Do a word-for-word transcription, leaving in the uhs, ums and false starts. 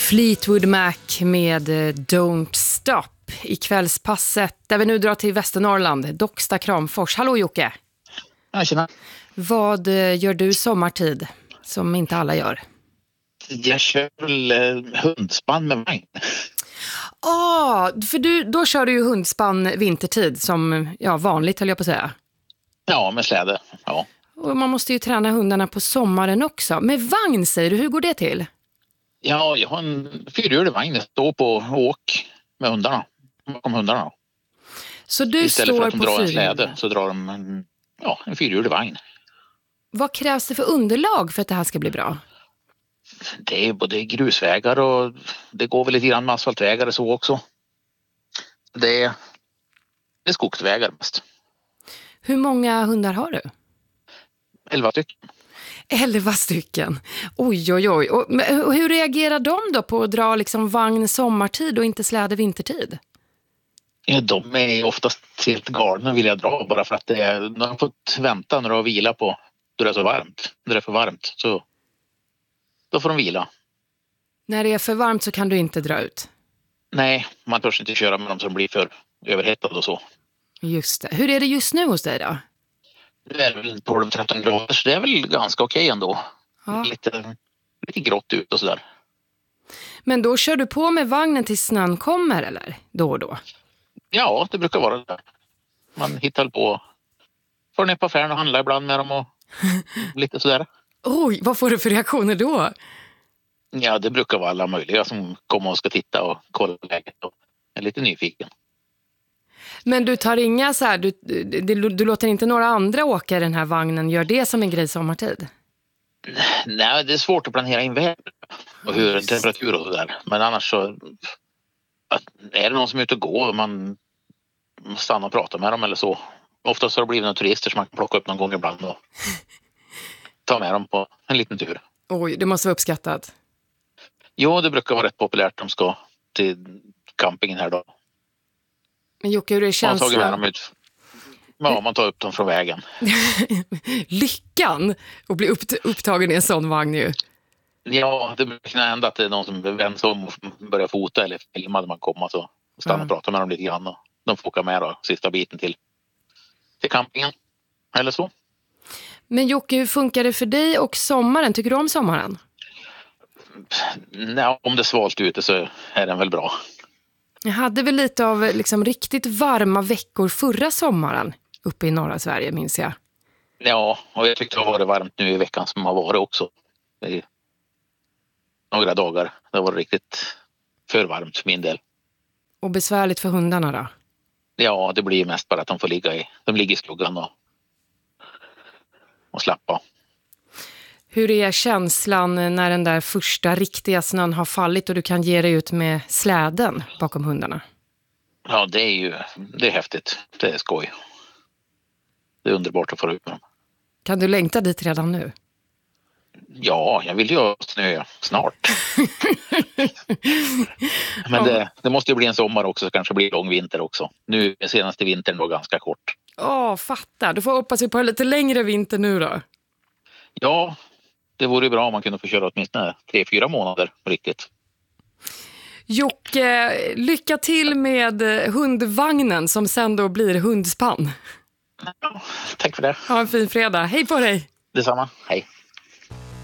Fleetwood Mac med Don't Stop i kvällspasset där vi nu drar till Västernorrland, Docksta, Kramfors. Hallå Jocke! Ja, tjena. Vad gör du sommartid som inte alla gör? Jag kör väl eh, hundspann med vagn. Ah, för du, då kör du ju hundspann vintertid som ja, vanligt höll jag på att säga. Ja, med släde. Ja. Och man måste ju träna hundarna på sommaren också. Med vagn säger du, hur går det till? Ja, jag har en fyrhjulig vagn. Jag står på åk med hundarna. Bakom hundarna. Så du Istället står för att de på drar en fyrhjulen. släde så drar de en, ja, en fyrhjulig vagn. Vad krävs det för underlag för att det här ska bli bra? Det är både grusvägar och det går väl lite grann med asfaltvägar och så också. Det är, det är skogsvägar mest. Hur många hundar har du? Elva stycken. Elva stycken. Oj, oj, oj. Och, men, och hur reagerar de då på att dra liksom vagn sommartid och inte släde vintertid? Ja, de är oftast helt galna vill jag dra bara för att det är, de har fått vänta när de har vila på då det är så varmt. När det är för varmt så då får de vila. När det är för varmt så kan du inte dra ut. Nej, man törs inte köra med dem som blir för överhettade och så. Just det. Hur är det just nu hos dig då? Det är väl tolv tretton grader så det är väl ganska okej ändå. Ja. Lite, lite grått ut och sådär. Men då kör du på med vagnen till snön kommer eller? Då och då? Ja, det brukar vara det. Man hittar på. Får ner på affären och handla ibland med dem och lite sådär. Oj, vad får du för reaktioner då? Ja, det brukar vara alla möjliga som kommer och ska titta och kolla läget och är lite nyfiken. Men du tar inga så här, du, du, du låter inte några andra åka i den här vagnen gör det som en grej sommartid? Nej, det är svårt att planera in väder och hur temperatur och sådär. Men annars så är det någon som är ute och går och man stannar och pratar med dem eller så. Oftast har det blivit några turister som man kan plocka upp någon gång ibland och ta med dem på en liten tur. Oj, det måste vara uppskattat. Jo, det brukar vara rätt populärt. De ska till campingen här då. Men Jocke, hur är Man tar med känslan? dem ut. Ja, man tar upp dem från vägen. Lyckan att bli upp, upptagen i en sån vagn ju. Ja, det brukar hända att det är någon som vänder sig om och börjar fota eller filma när man kommer så stanna och prata med dem lite grann och de får åka med då sista biten till, till campingen eller så. Men Jocke, hur funkar det för dig och sommaren? Tycker du om sommaren? Nej, om det är svalt ute så är den väl bra. Jag hade väl lite av liksom riktigt varma veckor förra sommaren uppe i norra Sverige, minns jag. Ja, och jag tyckte det har varit varmt nu i veckan som har varit också. I några dagar. Det var riktigt för varmt för min del. Och besvärligt för hundarna då? Ja, det blir mest bara att de får ligga i, de ligger i skuggan och, och slappa. Hur är känslan när den där första riktiga snön har fallit och du kan ge dig ut med släden bakom hundarna? Ja, det är ju det är häftigt. Det är skoj. Det är underbart att få ut med dem. Kan du längta dit redan nu? Ja, jag vill ju ha snö snart. Men det, det måste ju bli en sommar också, så kanske blir lång vinter också. Nu är senaste vintern var ganska kort. Åh, fattar. Du får hoppas på en lite längre vinter nu då. Ja, det vore bra om man kunde få köra åtminstone tre, fyra månader riktigt. Jocke, lycka till med hundvagnen som sen då blir hundspann. Ja, tack för det. Ha en fin fredag. Hej på dig! Detsamma. Hej.